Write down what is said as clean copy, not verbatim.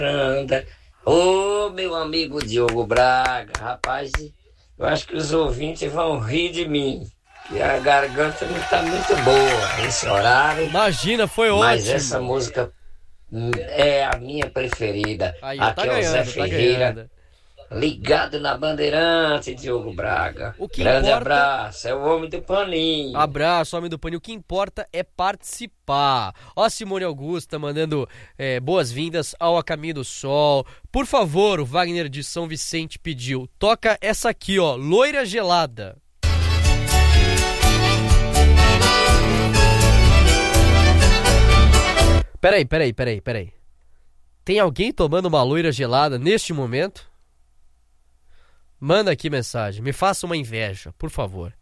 Anda. Ô, meu amigo Diogo Braga, rapaz, eu acho que os ouvintes vão rir de mim, que a garganta não tá muito boa nesse horário, Imagina, foi mas essa ótimo. música é a minha preferida. Aí, ó, tá Aqui é o Zé ganhando, tá Ferreira, ganhando. ligado na Bandeirante, Diogo Braga. O que Grande importa. abraço, é o homem do paninho. Abraço, homem do Pane. O que importa é participar. Ó, a Simone Augusta mandando boas-vindas ao A Caminho do Sol. Por favor, o Wagner de São Vicente pediu. Toca essa aqui, ó, Loira Gelada. Peraí. Tem alguém tomando uma loira gelada neste momento? Manda aqui mensagem. Me faça uma inveja, por favor.